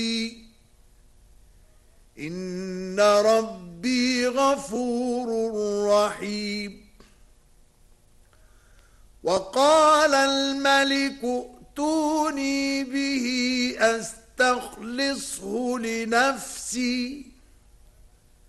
إن ربي غفور رحيم. وقال الملك ائتوني به أستخلصه لنفسي